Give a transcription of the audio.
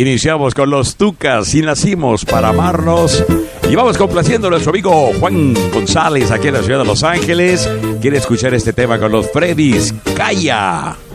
Iniciamos con los Tucas y nacimos para amarnos. Y vamos complaciendo a nuestro amigo Juan González aquí en la ciudad de Los Ángeles. Quiere escuchar este tema con los Freddys. ¡Calla!